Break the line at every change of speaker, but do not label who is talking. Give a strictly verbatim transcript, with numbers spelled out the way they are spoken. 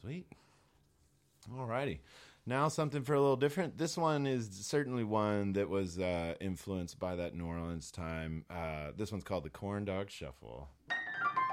Sweet. All righty. Now something for a little different. This one is certainly one that was uh, influenced by that New Orleans time. Uh, this one's called the Corn Dog Shuffle.